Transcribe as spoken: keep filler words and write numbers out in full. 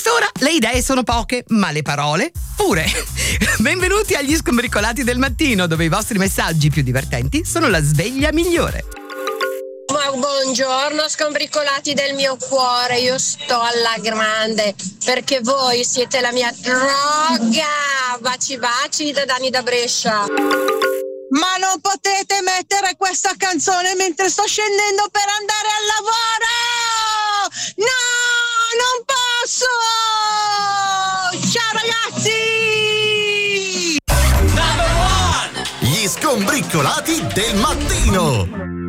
quest'ora le idee sono poche, ma le parole pure. Benvenuti agli Scombricolati del mattino, dove i vostri messaggi più divertenti sono la sveglia migliore. Ma buongiorno scombricolati del mio cuore, io sto alla grande perché voi siete la mia droga. Baci baci da Dani da Brescia. Ma non potete mettere questa canzone mentre sto scendendo per andare al lavoro! No, non posso! Ciao ragazzi! Number one! Gli Scombricolati del mattino!